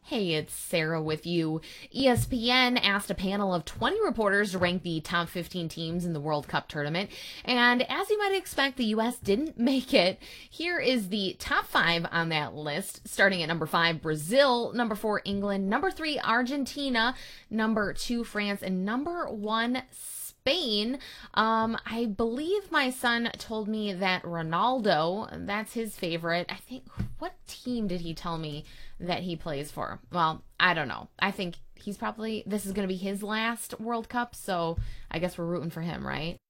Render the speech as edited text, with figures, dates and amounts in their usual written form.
Hey, it's Sarah with you. ESPN asked a panel of 20 reporters to rank the top 15 teams in the World Cup tournament, and as you might expect, the U.S. didn't make it. Here is the top 5 on that list, starting at number 5, Brazil, number 4, England, number 3, Argentina, number 2, France, and number 1, Spain. I believe my son told me that Ronaldo, that's his favorite. I think, what team did he tell me that he plays for? Well, I don't know. I think this is going to be his last World Cup, so I guess we're rooting for him, right?